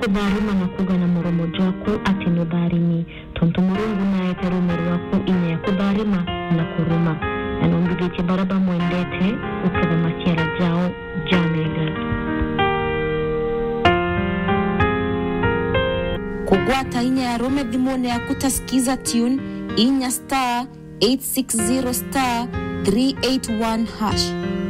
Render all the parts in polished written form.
kudharima na kugana muromo jaku atinudharimi. Tontumurungu na eterumeru waku inye ya kudharima na kuruma. Anongibiti baraba mwendete ukeva masiara jao jamega. Kugwata inya ya rome dhimone ya kutasikiza tune inya star 860 star 381 hash.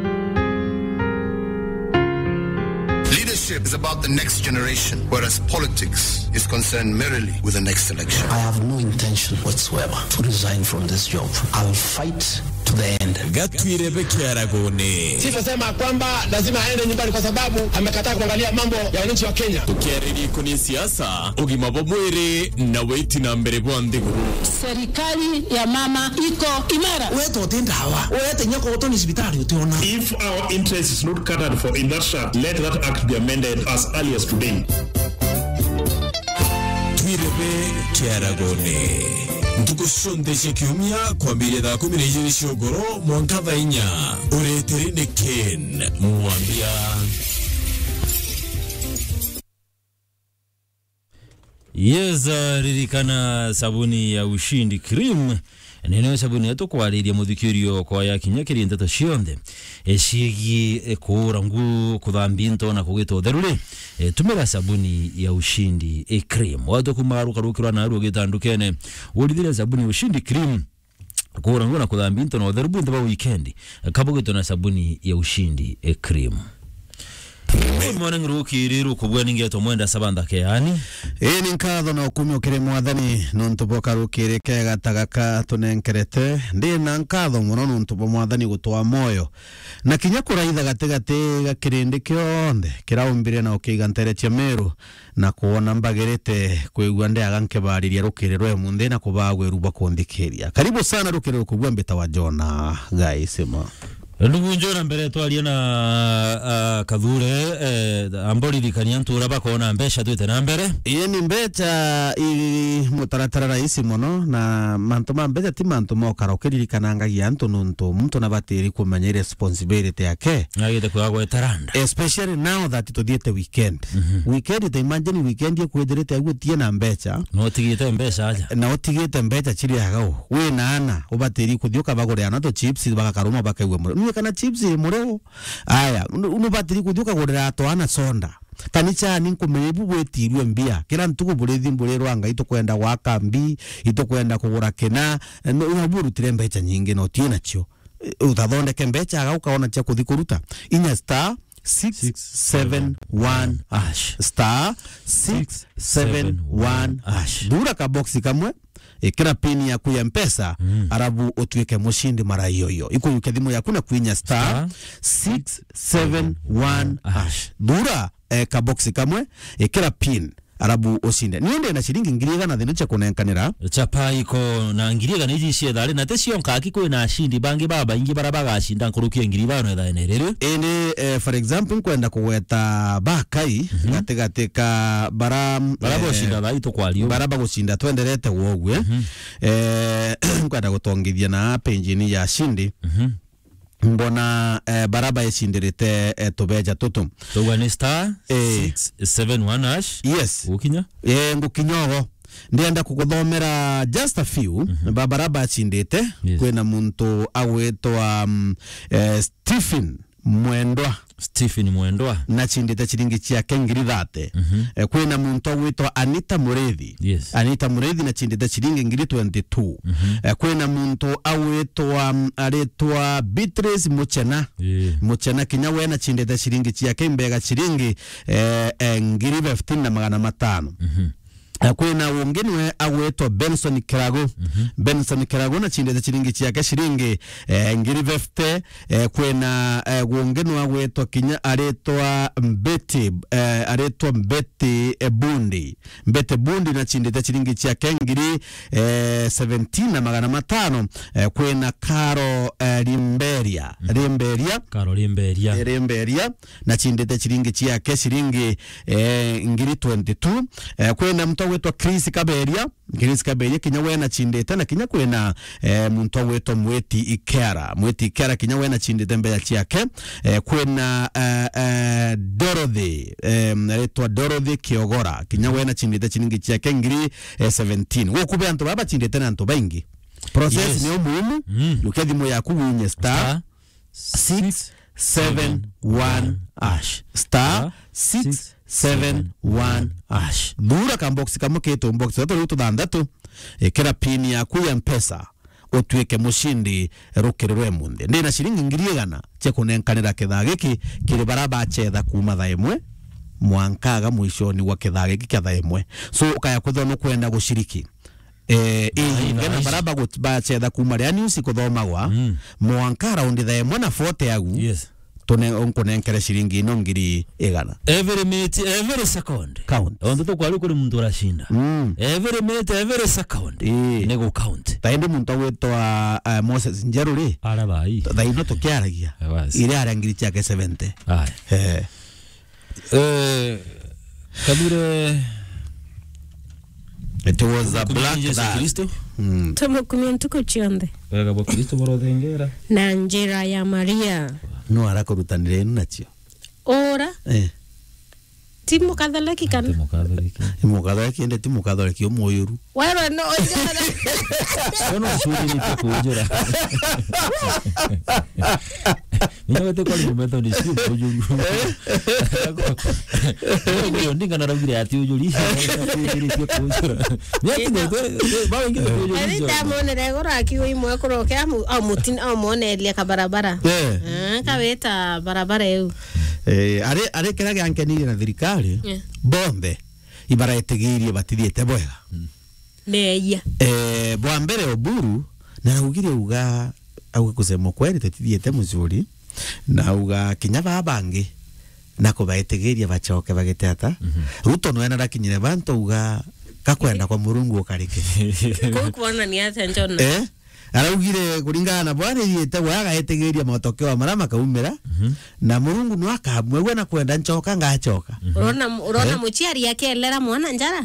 Leadership is about the next generation, whereas politics is concerned merely with the next election. I have no intention whatsoever to resign from this job. I'll fight to the end. Gatwirebe Kiaragone. Sifasema kwamba lazima aende nyumbani kwa sababu amekataa kuangalia mambo ya wananchi wa Kenya. Tukiariri kuni siasa, ugimabo mwere na weti na mbere bwandigu. Serikali ya mama iko imara. Weto otenda hawa. Wete nyako otoni sibitari utiona. If our interest is not catered for in that shaft, let that act be amended as early as today. Twirebe Kiaragone. Ntukushondeshe kiumia kwa mbele kuminejiri shogoro mwankava inya ureterine Ken mwambia. Ririkana sabuni ya Ushindi Cream. Neno sabuni yato kwa lidia mudhikirio kwa ya kinyakiri ndata shionde. Shigi kurangu kudhambinto na kugeto dharule. Tumela sabuni ya Ushindi Cream. Wado kumaru karukirwa na aru getandukene. Ulidhile sabuni ya Ushindi Cream. Kurangu na kudhambinto na dharbu ndaba weekendi. Kabugeto na sabuni ya Ushindi Cream. Good morning Ruki kubwa ninge tomwenda sabanda ke yani ni nkadho na ukumi ukire mwathani nuntuboka rukire kega tagaka tunenkerete ndi na nkadho muno nuntubo mwathani gutwa moyo na kinya kuraitha gategate gakirindi kionde kiraumbire na ukigantere chemeru na kuona mbagirite kwigwa ndi agankebariria rukire rwe munde na kubagwe ruba kondikiria karibu sana rukire rukubwa mbeta wa Jona guys ma Ndugu njona mbere twalia na Kadhure amboli dikania ntura bakona mbesha tuite na mbere ni mbecha mutaratara raisi mono na mantuma mbecha ti mantuma okarokeririkana ya ntu nuntu muntu na batiri kumanya responsibility yake ngagite kwagwa etaranda especially now that to diete weekend weekend the imagine weekend ye kwederete agutie na mbecha no tigite mbesha aja na otigite mbecha chiri hagao we na ana ubatiri kuthioka bagore ana to chips bagakaruma bakaiwe mure kana chips mureo aya unubatiri kuthioka gorera ato ana sonda kanicha ninkumebu bwetirwe mbia kila ntuko burethi mburero anga itokwenda wakambi itokwenda kugura kena no unaburu tirembecha nyingi no tina cio utathondeke mbecha aga ukaona cia kuthikuruta inya star 671 hash star 671 hash dura ka boxi kamwe ikira pini ya kuya mpesa arabu otuweke mushindi mara hiyo iko yukadhimu ya kuna kuinya star 671 hash dura ka boxi kamwe ikira pin arabu osinde niende na shilingi ngiriga na thino cha kunenkanira chapa iko na ngiriga ni jishie dale na tesio nkaki ko na shindi bangi baba ingi barabaga shinda nkurukie ngiriba no da nerero for example kwenda kuweta bakai gategateka barabo shinda da ito kwalio baraba gushinda twenderete wogwe kwenda gutongithia na penjini ya shindi mbona baraba yeshindirite tubeja tutu tugane star 671 hash yes ukinya ngukinyogo ndienda kuguthomera just a few baraba yashindite kwena muntu agwetwa Stephen Mwendwa na chindite chiringi chia kengiri thate kwena muntu agwetwa Anita Murethi Anita Murethi na chindite chiringi ngiri 22 kwena muntu agwetwa aretwa Beatrice Muchena kinya wena chindite chiringi chia kembega chiringi ngiri 15 na magana matano kwena wongenwe agwetwa Benson Kirago na chindete chiringi chiake chiringi ngiri 50 kwena wongenwe agwetwa kinya aretwa Mbete Bundi na chindete chiringi chiake ngiri 17 na magana matano kwena Karo Rimberia na chindete chiringi chiake chiringi ngiri 22 kwena mtu wetwa Chris Kaberia kinya wena chindete na kinya kwena muntu wetwa Mweti Ikera kinya wena chindete mbele chiake kwena Dorothy wetwa Dorothy Kiogora kinya wena chindete chiningi chiake ngiri 17 wokube antu baba chindete na antu baingi process ni umuhimu lukethimo yaku winye star 671 hash star 671 hash dura kambox kamuketo box wato luto dandatu ekera pin yaku ya mpesa otweke mushindi rukererwe munde ndina shiringi ngirigana che kunenkanira kithagiki kiri baraba chetha kuma tha imwe mwankaga mwishoni wa kithagiki katha imwe so ukaya kuthono kwenda gushiriki ngena baraba gutbachetha kuma ria news kuthomagwa mwankara undi tha imwe na 40 yagu yes tone onkonenkere shiringi ino ngiri igana every minute every second count ondo to kwali kuri muntu urashinda every minute every second nego count taende muntu wetwa Moses Njeruri arabai thaino tukiaragia ile ara ngiri chake 70 kabure it was a black Kristo tumukumia ntuko chionde wega bo Kristo borodengera na njira ya Maria no arakurutanire nacio ora timu katholiki kana timu katholiki ende timu katholiki omoyuru wero no ono shuri ni kujura Mimi kwa ni Methodist ujuru Yo ndinga na rabire ati ujuri ni kujura Yati ndo ba wengi ujuri Ari tamone rego rakiwe imwe kuroke amutin amonelia ka barabara kaweta barabara eu are kera gankenire na thirikari bombe ibara etegirie batithiete bwega meya bwa mbere Oburu na ugire uga au kusema kweli tutithiete muzuri na uga kinya babangi nako baetegeria bachoke bagitata ruto no ena rakinyire bantu uga kakwenda kwa Murungu ukarike kuona ni ate njona araugire kuringana na bwana yete waga etegeria matokeo marama kaumira na Murungu no akamwe na kwenda nchoka ngachoka urona muchiari yake elera mwana njara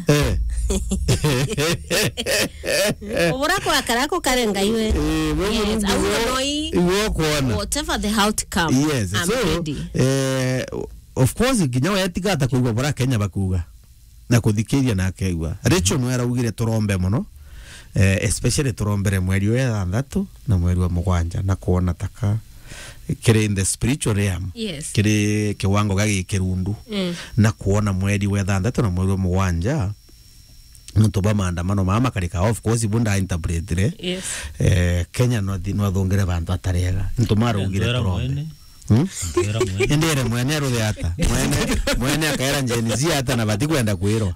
ubura kwa karako karenga iwe yes whatever the outcome yes I'm so ready. Of course kinyawa yatigata kuigwa bora Kenya bakuga na kuthikiria na keigwa Rachel no araugire turombe muno especially turombere mweri wa 6 na mweri wa 7 na kuona taka kire in the spiritual realm kire kiwango gagi kirundu na kuona mweri wa 6 na mweri wa 7 muntu ba maandamano mama karika of course bunda interpretere Kenya no thongere bantu atarega ntumara ugire turombe endere mwene rode ata mwene akaera njeni zia ata na batikwenda kwiro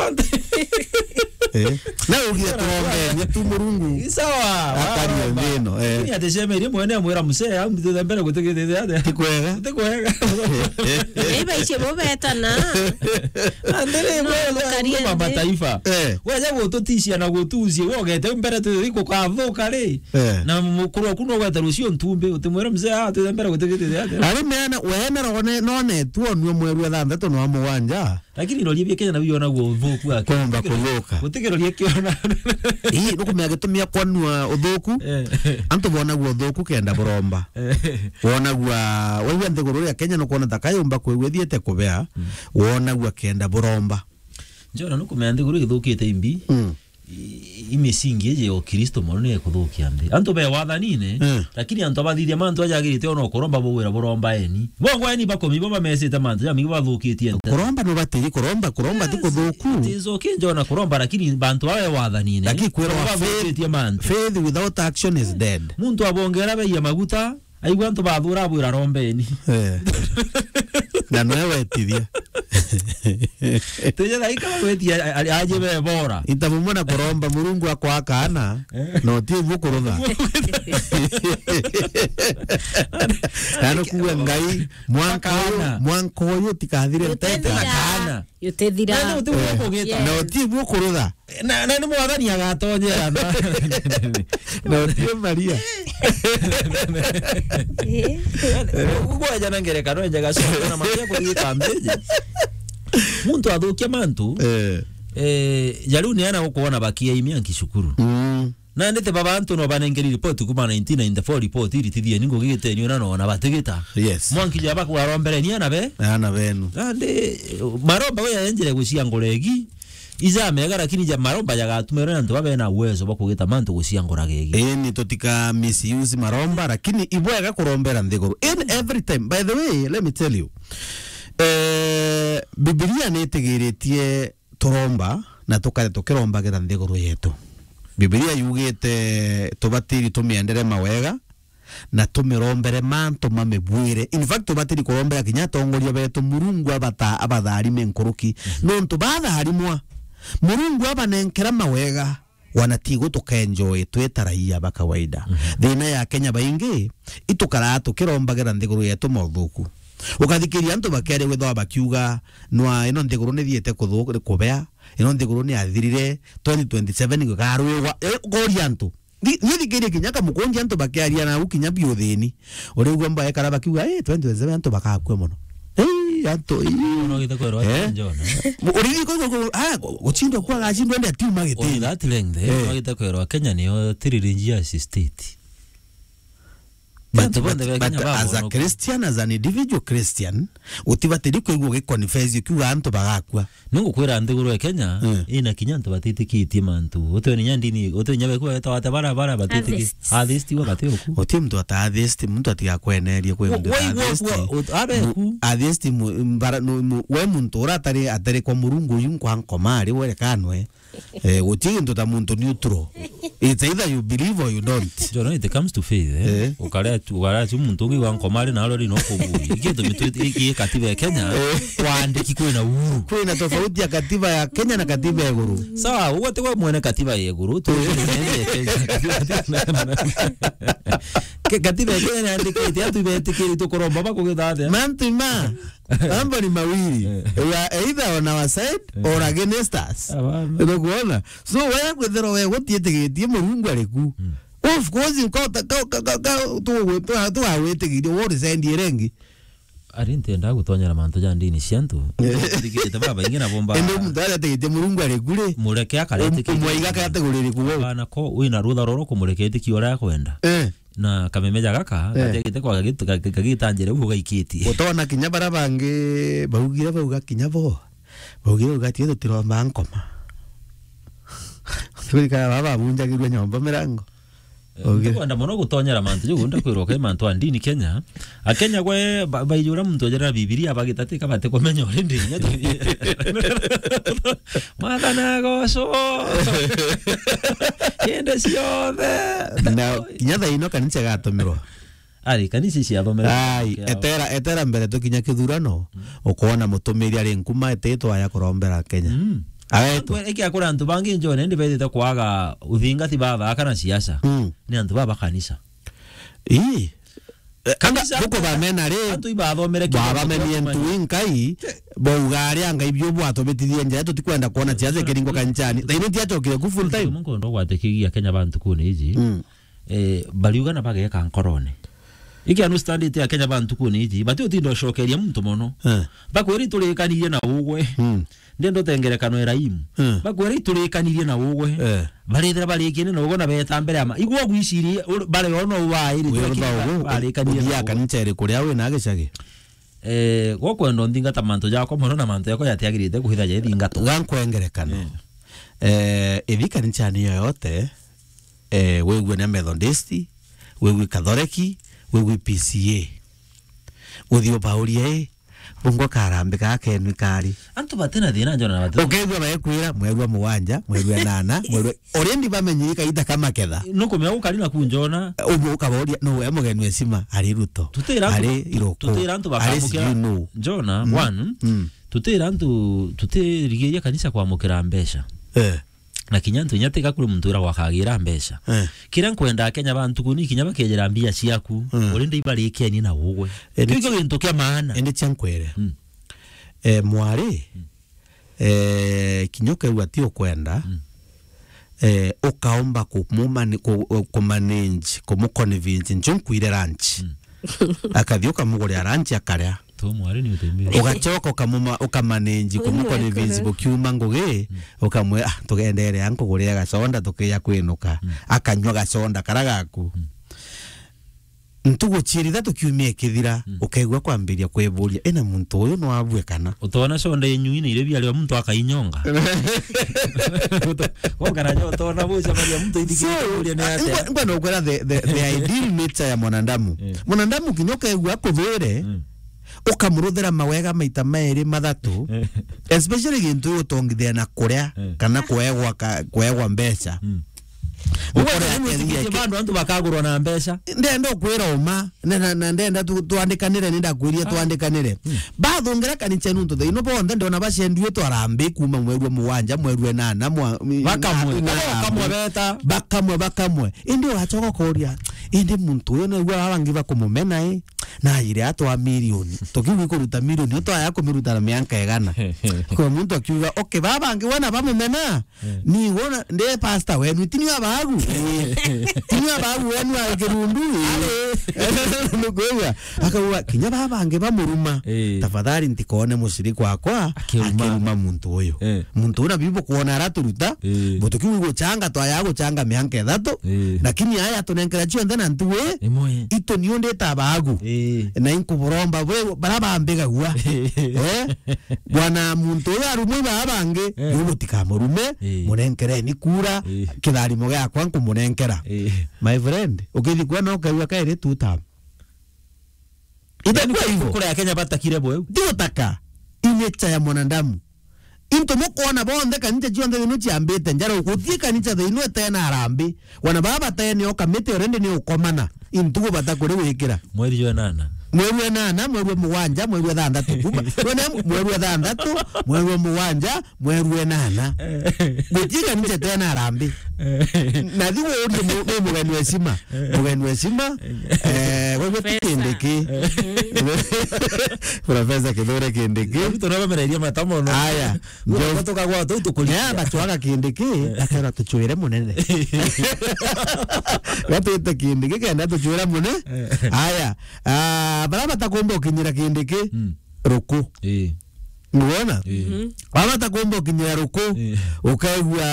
na ugire turombe ni tu Murungu sawa akari mbino ni ateshemeri mwene mwera musea ambize mbere gutegete ate tikwega eba iche bobeta na andere mwe mama taifa wewe gututishia na gutuzie wogete mbere tuthiko kwa voka ri na mukuru kuno gweta rucio ntumbe utimwera musea ate mbere gutegete ate ari mena wena rone none tuonwe mweru wa 6 no amwanja lakini no libye Kenya na biona guo voku akomba kuvoka gutegeroria kiona nukumya gitumia kwanua uthuku antu bona guo uthuku kenda buromba wona gua wewe nthiguru ya Kenya no kuona takayumba kwegwethiete kubea wona gua kenda buromba njora nukumya nthiguru githukite imbi imisingi je o Kristo morone kuthukia ndi antu be wathanine lakini antu abathithia mantu ajagirite ono kuromba bwira buromba eni bongo eni bakomi baba mesite mantu ya mingi bathukitie kuromba no batiri kuromba ti kuthuku tizo kinjona kuromba lakini bantu awe wathanine lakini kwira bathukitie mantu faith without action is dead muntu abongera be ya maguta aigwa antu bathura bwira rombe eni na no wetithia Teja daika wetia aje be bora itamumona kuromba Murungu akwa kana no ti bukurutha ano kuwa ngai mwanko yo tikathire tete kana yutethira no ti bukurutha na ni mwathani agatonyera no ti Maria kuwa jana ngerekano njaga sio na maria kwa kambeje muntu athukia mantu Jaluni ana kuona bakia imia nkishukuru. Na ndete baba antu no banengeri report kuma 1994 report iri tidie ningo gite ni ona na bategeta. Yes. Mwanki jaba ku arombere ni ana be? Ana benu. Ande maromba we yaenjere gucia ngoregi. Iza mega lakini ja maromba yagatumero na ndoba na uwezo bakugita mantu gucia ngoragegi. Ni totika misuse maromba lakini ibwega kurombera ndigoro. In every time. By the way, let me tell you. Biblia netegeretie turomba na tukare tukiromba gira ndigoro yetu. Biblia yugite tubatiri tumiendere mawega na tumirombere manto mamebwire. In fact tubatiri kurombera kinya tongoria betu Murungu abathari menkuruki nontu batharimwa Murungu abanenkera mawega wanatigo tukenjoy twetaraia ba kawaida. Thina ya Kenya baingi itukara tukirombagira ndiguru yetu mothuku ukathikiria antu bakere wetho bakiuga nwa ino ndiguru ni thiete kuthuku kubea ino ndiguru ni athirire 2027 gukarwewa goria antu ni thikiria kinyaka mukonji antu bakiaria na ukinya biothini urigwa mbaye kara bakiuga 2027 antu bakakwe muno anto no gite kwero njona urigi ko guchindwa kwa gachindwa ndi atiuma gite on that length no gite kwero Kenya niyo tiririnjia state. But as a Christian, as an individual Christian, utibatiri kwigwo giconfess ukiuga antu bagakwa nungu kwira ndiguru Kenya ina kinyanto batitikitie mantu utwe nyandini utwe nyabe kwa tawata bara batitiki athesti wa batioku uti mtu ata athesti mtu atigakwenerie kwe mtu athesti we muntu uratari atari kwa Murungu yunkwa nkomari we kanwe uti ndo ta muntu neutral. It's either you believe or you don't. Jono it comes to faith ukare muntu ngi wankomari na alori no kubu ikitu mitu iki katiba ya Kenya kwandiki kwina uhuru kwina tofauti ya katiba ya Kenya na katiba ya guru. Sawa wote kwa mwene katiba ya guru tu katiba ya Kenya andikite atu betikiri to koromba bakugithathe mantima mambo ni mawili either on our side or against us. Unakuona so wewe kwethero wewe gutietegetie Murungu ariku. Of course you got tu awetigirie wori sendi rengi arintenda gutonyera mantu ja ndini ciantu ndigite baba ingina bomba ende mutara tegete Murungu arigure mureke akarete mwiga kategoriri kuwo bana ko wina rutha roro kumurekete kiora ya kwenda na kamemeja gaka gategete kwa gagitanjire ugo gaikiti utona kinya bara bange baugire bauga kinya bo baugire gatieto tiromba nkoma twika baba bunjagirwe nyomba mirango kwenda muno gutonyera mantu jugunda kwiroka mantu andini Kenya akenya gwe bayura muntu jera Biblia bagitatika bate komenya orindi nya magana goso kende siothe na kinyatha ino kanisa gatomirwa ari kanisa cia thomera ai etera mbere tukinya kithurano ukona mutumiri ari nkuma etetwa ya kurombera Kenya aeto eki akora antu bangi njone ndi betete kwaga uthingati baba kana siasa ni antu baba kanisa kanisa buko bamena re antu ibathomere baba meni ntu inkai bougari anga ibyo bwato betithie nje tutikwenda kuona siasa kiringo kanchani thaini ti achokire ku full time mungu ndo gwatekigia Kenya bantu kune iji baliuga na bageka nkorone iki understand ya Kenya bantu kune iji batio tindo shokeria muntu mono bakweri tulikanirie na ugwe ndendo tengerekano eraimu bakweri tulikanirie na ugwe barithira barikine no gona beta mbere ama igwo gwicirie bare ono wairi barikanirie ya kanisa iri kuria we na gicagi goko ndo ndingata manto jako mono na manto yako yatiagirite kuhitha je ndingato gankwengerekano ithi kanisa ni yote wewe na Methodist wewe Catholic wewe PCA uthio paurie bungo karambe kakenu kari antu batena thina njona na batena ukegwa baekwira mwerwa muwanja mwerwa nana mwerwa orendi bamenyika ita kama ketha nuko me ukari na kunjona ubu kaboria no we mugenu esima ari ruto ari iroko tutira antu bakamukira njona one tutira antu tutirigeria kanisa kwa mukira mbesha na kinyantu nyateka kuri muntu ura wakagira mbesha kira nkwenda Kenya bantu kuni kinya bakegera mbia ciaku urinde ibari Kenya na wugwe kigo bintu kya maana ende cyankwere mwari kinyoka wati okwenda ukaomba kumumani kumanage kumuconvince njonkwire ranch akathioka mugore ranch akaria Tomwari ni utembere. Ugachoka ukamanage kumuko ni visible kiuma ngugi ukamwe tugendere anko guria gaconda tukiya kwinuka akanywa gaconda karagaku ntuguchirira tukiumie kithira ukaigwa kwambiria kweburia ena muntu uyu no abwe kana utona sonda yenyuine ile bia leo muntu akainyonga wogaraja utona buza bali muntu idikiria ni ate ngwana ukwera the ideal nature ya mwanadamu mwanadamu kinyoka igwa kuvere ukamuruthira mawega maita mairi mathatu especially gintu utongithia na kuria kana kuegwa mbeca bandu bakagurwa na mbeca ndenda kwira uma na ndenda twandikanire ninda kwiria twandikanire bathungira kanitha nuntu thino bonde ndona bacenduye twarambe kuma mwerwe muwanja mwerwe nana bakamwe indi wachoka kuria indi muntu uyu ni gwa abangi bakumumena na ire atwa milioni tukiwe kuruta milioni twaya kumiruta na mianka egana kwa muntu akiuga okay babangi wana bamumena ni wona nde pastor wenu tiniwa bagu wenu akirundu nugoya akawa kinya babangi bamuruma tafadhali ntikone mushiriki wakwa akiruma muntu uyu muntu una bibo kuona raturuta butukiwe guchanga twaya guchanga mianka ethatu lakini haya tunenkera chionde na ntuwe ito nionde tabagu na inkuburomba we barabambega gwa bwana muntu yarumwe babange yubutika murume munenkere ni kura kidari moga kwa nkumunenkera my friend ukithikwa no kaiwa kaire tuta ita kwa hivyo kura ya Kenya batakire boe ndio taka inecha ya mwanadamu into mukona bonde kanite chionde binu chiambite njara ukuthie kanite thinu tena arambi wana baba tene okamete orende ni ukomana intugo batakore wikira mweri yo nana mwerwe nana mwerwe muwanja mwerwe thandatu kuma mwerwe thandatu mwerwe muwanja mwerwe nana gutika nje tena arambi na thigo uri mugeni wesima wewe tikindiki Professor Kithure Kindiki tunaba mereria matamo no aya ndio tukagwa tu tukulia bachwaga Kindiki akera tuchwire munene gatete Kindiki kenda tuchwire munene aya baraba takomba ukinyira Kindiki ruku muona baba takomba ukinyira ruku ukaigwa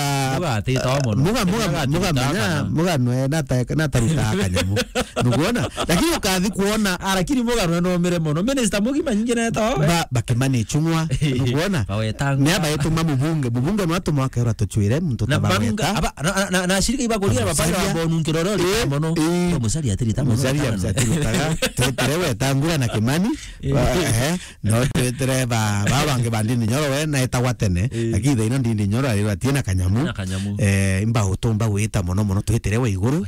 muga no na taruta kanyamu muona lakini ukathi kuona arakiri muga no mere mono minister mugima nyingi na tawe bakimani chungwa muona ni aba yetu mubunge no atuma akera tuchwire muntu tabaweta na shirika ibagolia bapanga bonu nkirorori mono musali atirita mono teterewe tangura na kimani no tetere babange bandini nyoro we na etagwa tene lakini thino ndindi nyoro ari batiena kanyamu imba utomba wita mono tweterewe iguru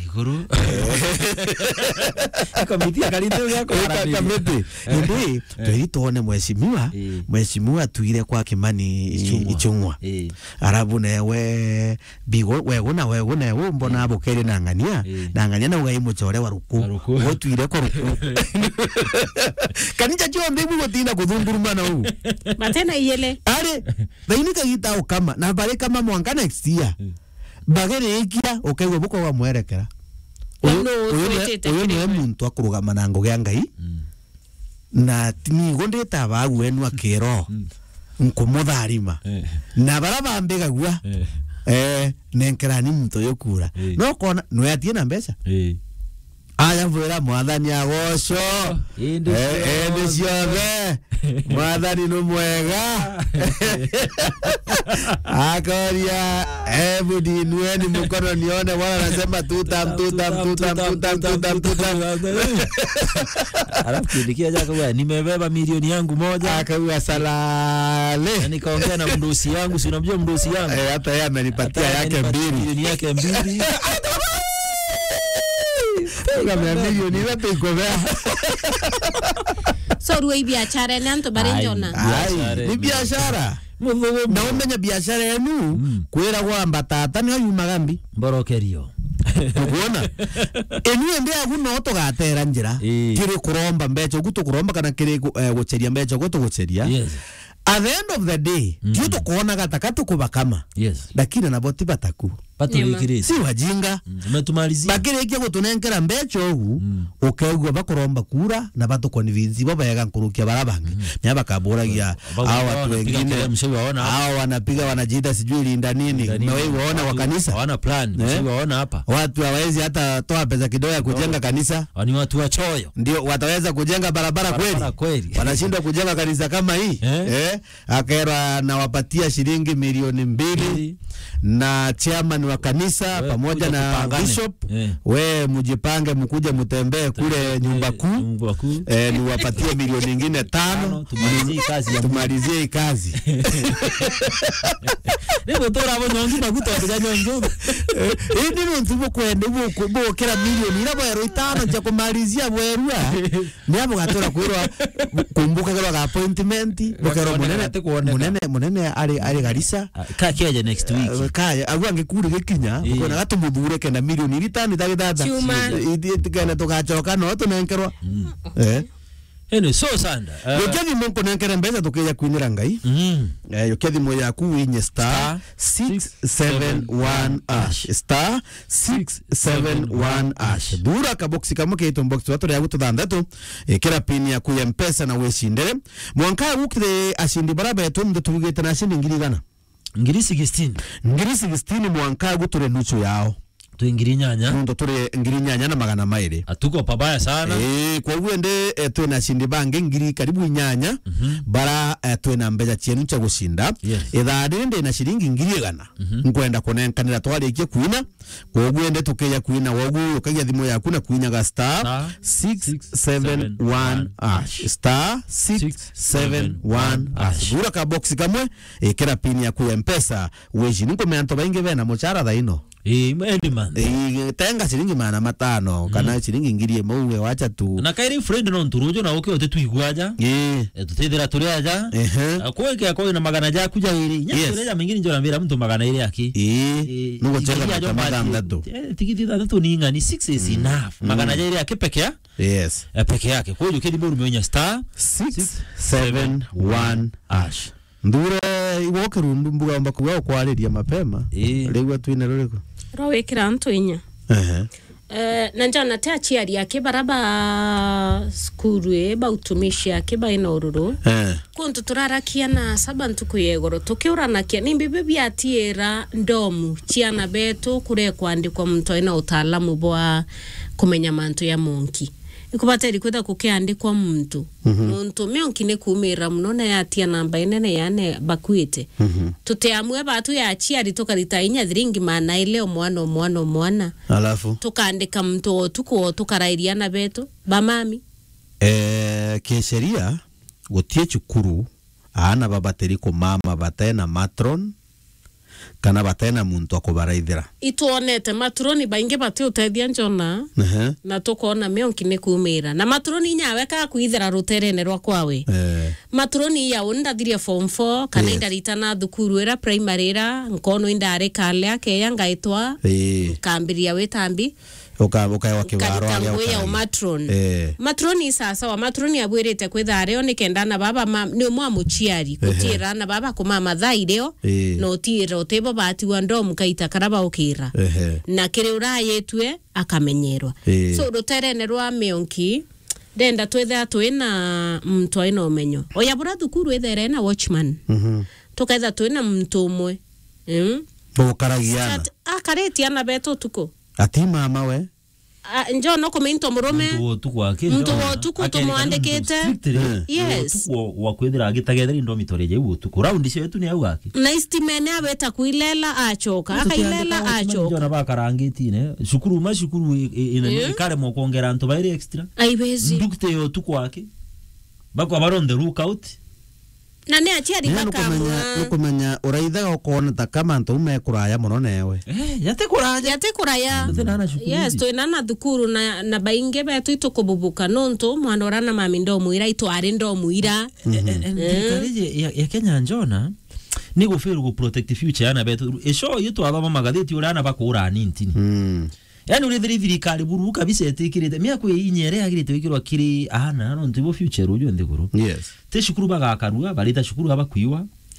komiti akalinde yako kamiti ndi twitone mheshimiwa tuire kwa kimani ichungwa arabu newe bigo wewe na mbona abokere nangania na ugai muchore wa ruku tuire kwa ruku kanija chio mbibu gotina kuthunguruma na u matena iyele are bainika gitao kama na bare kama mwanga next year bagere ikia okaiwe buko wa mwerekera uyu ni muntu akurugama na ngo gya ngai na ni gondeta bagu enu akero nkumutharima na barabambega gwa nenkerani muntu yokura no kona no yatie na mbeca aya vura mwathani agocwo ende ciothe mwathani no mwega akaria ebudi nueni mukono nione wala nasema tutam alafu kindikia jaka wewe nimebeba milioni yangu moja akawa salale nikaongea na mdosi yangu si unamjua mdosi yangu hata yeye amenipatia yake 2 milioni yake 2 kama milioni yote iko bea so ruwe biashara nanto barenjona ni biashara na umenya biashara yenu kwera kwa mbatata ni ayu magambi mborokerio ubona enu ende aguno tugatera njira kiri kuromba mbecho gutu kuromba kana kiri gucheria mbecho gutu gucheria yes at the end of the day kitu kuona gatakatu kubakama yes lakini na boti bataku Patulikire. Si wajinga. Umetumalizia. Bakirekia gutunenkera mbecho ugu ukegwa bakoromba kura na batukonvinzi babayaga nkurukia barabangi. Nya bakaburagia hao watu wengine hao wanapiga wanajida sijui linda nini. Na wewe waona wa kanisa hawana plan. Waona hapa. Watu hawezi hata toa pesa kidogo ya kujenga kanisa. Ni watu wachoyo. Ndio wataweza kujenga barabara kweli. Wanashindwa kujenga kanisa kama hii. Akera na wapatia shilingi milioni 2 na chairman wa kanisa pamoja na bishop. We mujipange mkuje mtembee kule nyumba kuu. Ni wapatie milioni nyingine 5 tumalizie hii kazi. Ndio tora hapo nyongi makuta nyongi. Ndio ntubo kwende bo kila milioni ila bero 5 cha kumalizia bwerua. Ni hapo gatora kwirwa kumbuka kwa appointment bokero munene ali Garissa kakeje next week. Kaya agwange kuri gikinya ukona gatumuthure kenda milioni 5 itagitata. Itikana tugachoka no tunenkerwa. So sanda. Yokethi mungu nenkere mbeza tukeja kuinira ngai. Yokethi moya kuinye star 671 ash. Star 671 ash. Dura kaboksi kama keito box watu ya gutu dandatu. Kera pini ya kuya mpesa na weshindere. Mwanka ukire ashindi baraba ya tumdo tugeta na shindi ngirigana. Ngiri 16 mwanka guture nuchu yao. Tuingiri nyanya. Ndo turi ngiri nyanya na 200. Atuko pabaya sana. Kwa uende twena shindi bange ngiri karibu nyanya. Bara twena mbeja chienu cha gushinda. Ithari ndi na shilingi ngiri 100. Nkwenda kunenkanira twarikie kuina. Kwa uende tukeya kuina wogu ukagia thimo yaku na kuinya ga star 671 ash. Star 671 ash. Gura ka box kamwe kera pini ya ku mpesa weji niko meanto bainge bena mochara thaino. Man. Tenga shilingi 500 kana shilingi ngiri mwe wacha tu. Na kairi friend no nturujo na uke ote tuigwaja. Tutethera turi aja. Akweke akoi na magana ja kuja iri. Nyakureja mingine njora mbira mtu magana iri yaki. Nuko chenga magana ndatu. Tikiti ndatu ni ngani 6 is enough. Magana ja iri yake peke ya? Yes. Peke yake. Kwa hiyo kedi boru menya star 671 ash. Ndure iwoke rundu mbuga mba kuwa kwariria mapema. Lewa twine ruriko. Rawekira antu inya. Na njana te achiari yake baraba skuru ba utumishi yake ba ina ururu. Kuntu turarakia na saba ntuku yegoro tukiuranakia ni bibi atiera ndomu chiana beto kure kwandikwa mtu ina utaalamu bwa kumenya mantu ya monki. Ikubateri kwenda kukiandikwa muntu. Muntu mionki ne kumira munona yatia namba inene yane bakwite. Tuteamwe batu ya achiari tukarita inya thiringi mana ile omwana. Alafu tukaandika mtu tuko tukarairiana betu bamami. Kisheria gotie chukuru ana babateri ko mama batena matron kana batena muntu akubaraithira. Ituonete matroni bainge bate utethia njona. Na tukona mionki ne kumira na matroni nyawe ka kuithira ruterene rwa kwawe. Matroni ya onda thiria form 4 kana indarita na thukuru era primary era nkono indare kale ake yanga itwa kambiria wetambi ukawa kiwaro ya matron. Matroni sasa wa matroni abwirite kwithare onikenda na baba ni mwa muchiari kutira na baba kumama thaireo no tiro tebo bati wa ndomu kaita karaba ukira na kire urayetwe akamenyerwa. So ruterene rwa mionki denda twetha twina mtu aina umenyo oya bura thukuru ethere na watchman tuketha twina mtu umwe bukaragiana akaretiana beto tuko ati mama we njo no komento murume mtu wotuku tumwandikite. Yes wakwethira agitagethera ndo mitoreje utuku round icio yetu ni au gaki na istimene abeta kuilela achoka akailela achoka njona bakarangitine shukuru mashukuru ina kare mo kuongera nto bairi extra aibezi ndukite yo tuku wake bako abaronde lookout na ne achiari kumenya uraithaga ukona ta kama ntu mekuraya muno newe yate kuraya yes to inana thukuru na bainge betu itukububuka nonto mwanora mami ndo muira itwari ndo muira karije ya Kenya njona ni gufiru go protect future yana betu esho yitu ababa magatheti urana bakura nintini yani uri thirikari buru kabisa etikirite mia kwe inyere agirite wikirwa kiri ana no ndibo future ujo ndikuru yes te shukuru baga akarua balita shukuru abakuiwa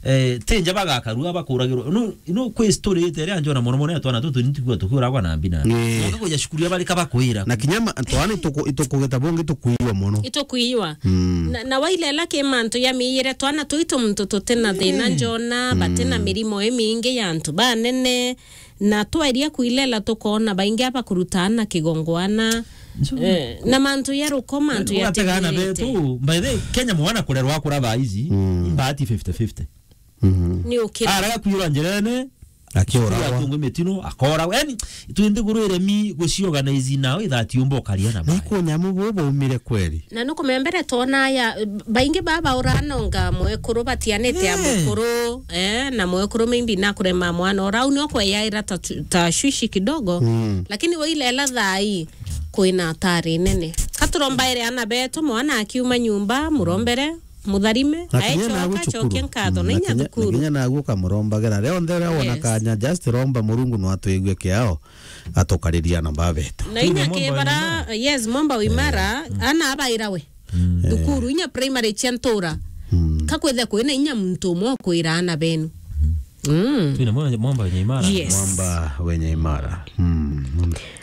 tenja bagakarua bakuragirwo no kwe story tere anjona mono atwana tutu nitigwa tukura na mbina ngoja shukuria bali kabakwira na kinyama twana itokugeta bonge tukuiwa mono itokuiwa na waile lake manto ya miyire twana tuito mtoto tena thina njona batena mirimo eminge ya antu banene na twairia kuilela tukona baingi apa kurutana kigongwana na mantu ya ruko mantu ya tegana betu by the Kenya mwana kurerwa kuraba hizi mbati 50-50 ni ukira araga kuyura njerene akiora tungu metino akora yani tuende gurere mi guciorganize nawe ithati umbo kariana ba niko nyamu bobo umire kweli na nuko membere tona ya baingi baba uranonga mwekuru batianete ya mukuru na mwekuru mimbi na kurema mwana ora unyo kwa yaira tashwishi kidogo lakini wile la thai kuina atari nene katurombaire ana beto mwana akiuma nyumba murombere mutharime aichoka choke nkatho na inya thukuru nginya naguo kamurombagera leo ndera wona kanya just romba murungu no atwigwe kiao atokariria na babeto na inya kibara momba wimara ana abairawe thukuru inya primary chantora kakwethe kwina inya muntu mwo kwira ana benu twina mwamba wenye imara mwamba wenye imara